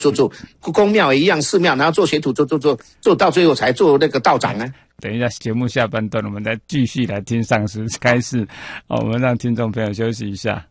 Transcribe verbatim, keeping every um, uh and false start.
做做公庙也一样，寺庙，然后做学徒，做做做做到最后才做那个道长呢。 等一下节目下半段，我们再继续来听上师开示，我们让听众朋友休息一下。